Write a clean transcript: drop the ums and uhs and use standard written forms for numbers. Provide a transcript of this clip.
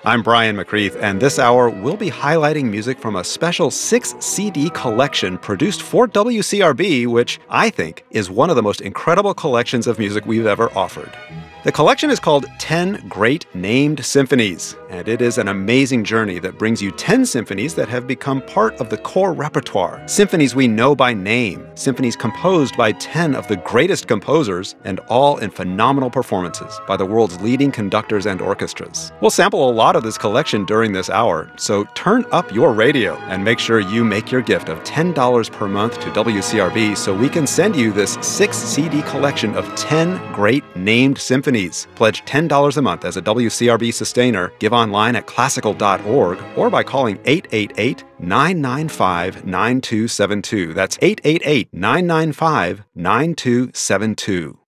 I'm Brian McCreath, and this hour we'll be highlighting music from a special 6-CD collection produced for WCRB, which I think is one of the most incredible collections of music we've ever offered. The collection is called 10 Great Named Symphonies, and it is an amazing journey that brings you 10 symphonies that have become part of the core repertoire. Symphonies we know by name, symphonies composed by 10 of the greatest composers, and all in phenomenal performances by the world's leading conductors and orchestras. We'll sample a lot of this collection during this hour, so turn up your radio and make sure you make your gift of $10 per month to WCRB so we can send you this 6-CD collection of 10 great named symphonies. Pledge $10 a month as a WCRB sustainer. Give online at classical.org or by calling 888-995-9272. That's 888-995-9272.